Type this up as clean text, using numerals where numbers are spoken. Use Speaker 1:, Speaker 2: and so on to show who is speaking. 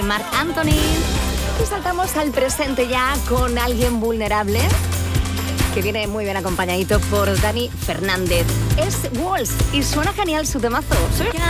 Speaker 1: Marc Anthony. Y saltamos al presente ya con alguien vulnerable, que viene muy bien acompañadito por Dani Fernández. Es Walls y suena genial su temazo.